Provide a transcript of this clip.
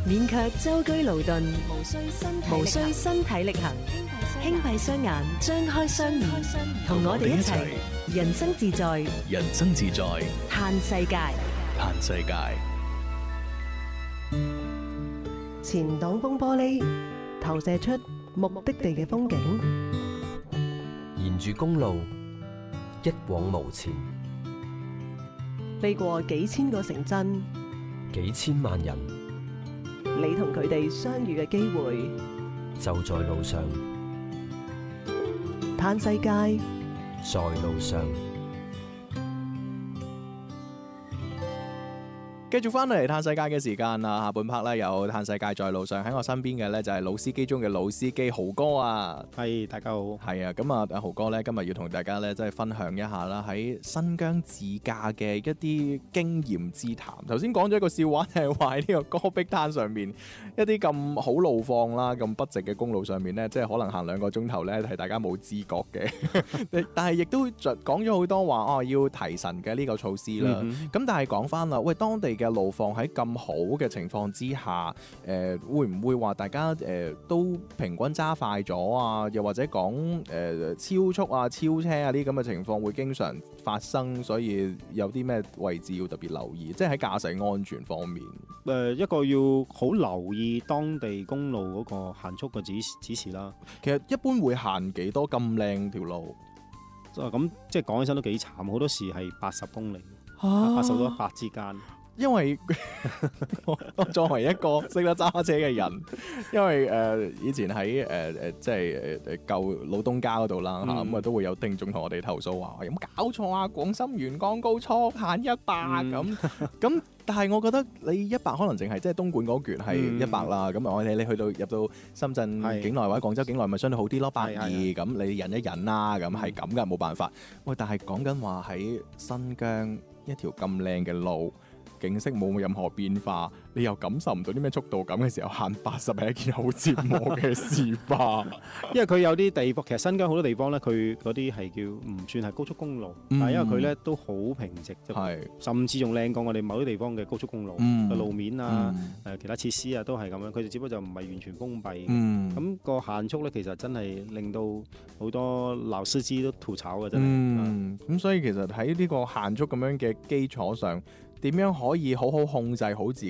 免卻舟車勞頓，無需身身體力行，輕閉雙眼，張開雙耳，同我哋一齊人生自在， 人生自在， 嘆世界。 嘆世界。 前擋風玻璃投射出目的地嘅風景， 沿住公路一往無前， 飛過幾千個城鎮， 幾千萬人你同佢哋相遇嘅機會就在路上。 嘆世界， 在路上。 繼續翻嚟嘆世界嘅時間啦，下半 part 咧有嘆世界在路上，喺我身邊嘅咧就係老司機中嘅老司機豪哥啊。 係，大家好。 係啊，咁啊，豪哥咧今日要同大家咧即係分享一下啦，喺新疆自駕嘅一啲經驗之談。頭先講咗一個笑話，係話喺呢個戈壁灘上面一啲咁好路況啦、咁不直嘅公路上面咧，即係可能行2個鐘頭咧係大家冇知覺嘅。但係亦都講咗好多話要提神嘅呢個措施啦。咁但係講翻啦，喂，當地嘅路況喺咁好嘅情況之下，會唔會話大家都平均揸快咗啊？又或者講超速啊、超車啊啲咁嘅情況會經常發生，所以有啲咩位置要特別留意？即係喺駕駛安全方面， 一個要好留意當地公路嗰個限速嘅指示啦。 其實一般會限幾多咁靚條路？ 咁即係講起身都幾慘，好多時係80公里，80到100之間。 因為我作為一個識得揸車嘅人，因為以前喺即係舊老東家嗰度啦嚇，咁啊都會有聽眾同我哋投訴話有冇搞錯啊？廣深沿江高速限100咁，但係我覺得你100可能淨係即係東莞嗰橛係100啦，咁我哋你去到入到深圳境內或者廣州境內咪相對好啲咯，120咁你忍一忍啦，咁係咁噶，冇辦法。喂，但係講緊話喺新疆一條咁靚嘅路，景色冇任何變化，你又感受唔到啲咩速度感嘅時候，限80係一件好折磨嘅事吧？ 因為佢有啲地方，其實新疆好多地方咧，佢嗰啲係叫唔算係高速公路，但係因為佢咧都好平直，甚至仲靚過我哋某啲地方嘅高速公路嘅路面啊，其他設施啊都係咁樣，佢哋只不過就唔係完全封閉。咁個限速咧，其實真係令到好多老司機都吐槽嘅，真係。 咁所以其實喺呢個限速咁樣嘅基礎上，點樣可以好好控制好自己